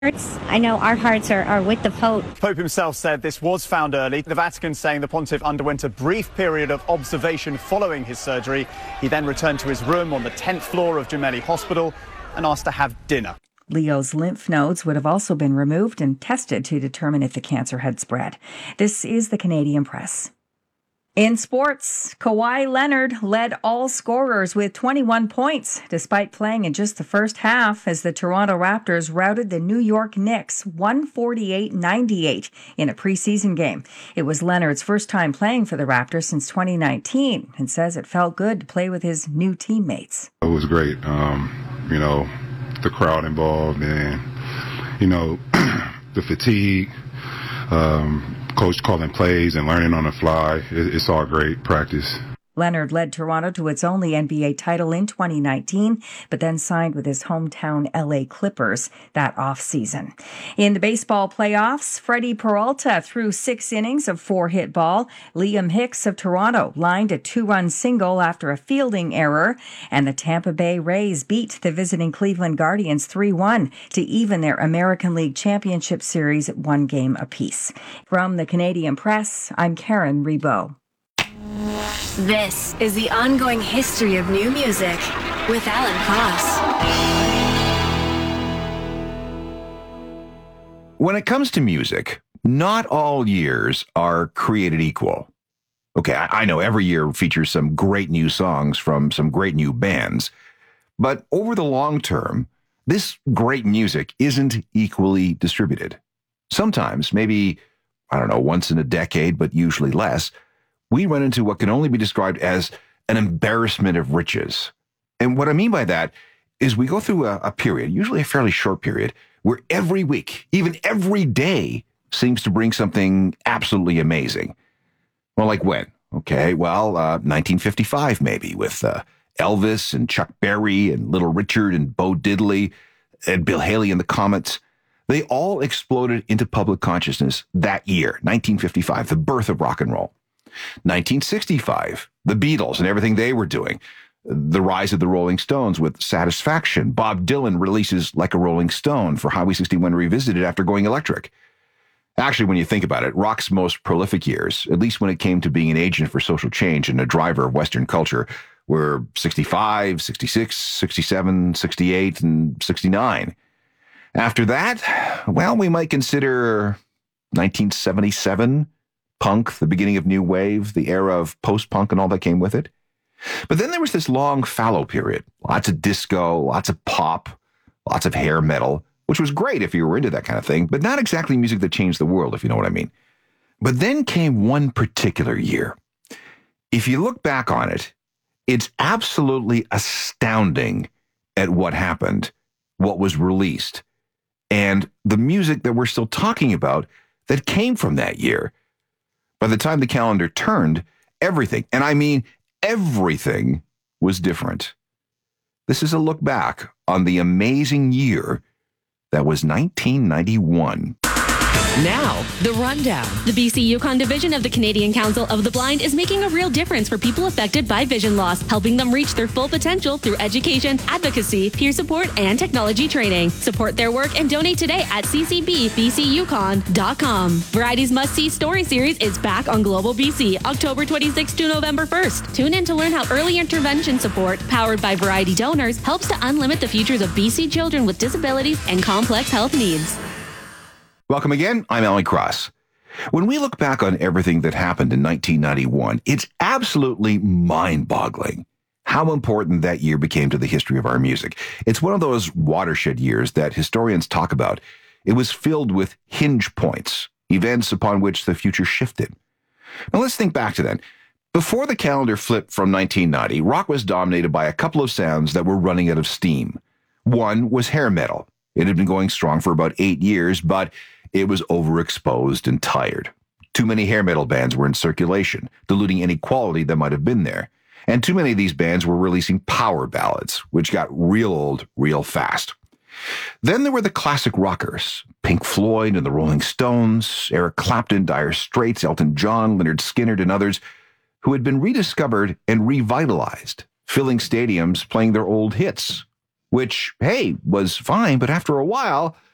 I know our hearts are with the Pope. Pope himself said this was found early. The Vatican saying the pontiff underwent a brief period of observation following his surgery. He then returned to his room on the 10th floor of Gemelli Hospital and asked to have dinner. Leo's lymph nodes would have also been removed and tested to determine if the cancer had spread. This is the Canadian Press. In sports, Kawhi Leonard led all scorers with 21 points, despite playing in just the first half as the Toronto Raptors routed the New York Knicks 148-98 in a preseason game. It was Leonard's first time playing for the Raptors since 2019 and says it felt good to play with his new teammates. It was great. The crowd involved and, the fatigue, coach calling plays and learning on the fly. It's all great practice. Leonard led Toronto to its only NBA title in 2019, but then signed with his hometown LA Clippers that offseason. In the baseball playoffs, Freddie Peralta threw 6 innings of 4-hit ball. Liam Hicks of Toronto lined a 2-run single after a fielding error, and the Tampa Bay Rays beat the visiting Cleveland Guardians 3-1 to even their American League Championship Series at 1 game apiece. From the Canadian Press, I'm Karen Rebow. This is the ongoing history of new music with Alan Cross. When it comes to music, not all years are created equal. Okay, I know every year features some great new songs from some great new bands, but over the long term, this great music isn't equally distributed. Sometimes, maybe, once in a decade, but usually less, we run into what can only be described as an embarrassment of riches. And what I mean by that is we go through a period, usually a fairly short period, where every week, even every day, seems to bring something absolutely amazing. Well, like when? Okay, 1955 maybe, with Elvis and Chuck Berry and Little Richard and Bo Diddley and Bill Haley and the Comets. They all exploded into public consciousness that year, 1955, the birth of rock and roll. 1965, the Beatles and everything they were doing. The rise of the Rolling Stones with Satisfaction. Bob Dylan releases Like a Rolling Stone for Highway 61 Revisited after going electric. Actually, when you think about it, rock's most prolific years, at least when it came to being an agent for social change and a driver of Western culture, were 65, 66, 67, 68, and 69. After that, we might consider 1977, punk, the beginning of new wave, the era of post-punk and all that came with it. But then there was this long fallow period. Lots of disco, lots of pop, lots of hair metal, which was great if you were into that kind of thing, but not exactly music that changed the world, if you know what I mean. But then came one particular year. If you look back on it, it's absolutely astounding at what happened, what was released, and the music that we're still talking about that came from that year. By the time the calendar turned, everything, and I mean everything, was different. This is a look back on the amazing year that was 1991. Now, The Rundown. The BC Yukon Division of the Canadian Council of the Blind is making a real difference for people affected by vision loss, helping them reach their full potential through education, advocacy, peer support, and technology training. Support their work and donate today at ccbbcyukon.com. Variety's Must-See Story Series is back on Global BC, October 26th to November 1st. Tune in to learn how early intervention support, powered by Variety donors, helps to unlimit the futures of BC children with disabilities and complex health needs. Welcome again. I'm Alan Cross. When we look back on everything that happened in 1991, it's absolutely mind-boggling how important that year became to the history of our music. It's one of those watershed years that historians talk about. It was filled with hinge points, events upon which the future shifted. Now let's think back to then. Before the calendar flipped from 1990, rock was dominated by a couple of sounds that were running out of steam. One was hair metal. It had been going strong for about 8 years, but it was overexposed and tired. Too many hair metal bands were in circulation, diluting any quality that might have been there. And too many of these bands were releasing power ballads, which got real old real fast. Then there were the classic rockers, Pink Floyd and the Rolling Stones, Eric Clapton, Dire Straits, Elton John, Lynyrd Skynyrd, and others, who had been rediscovered and revitalized, filling stadiums playing their old hits, which, hey, was fine, but after a while,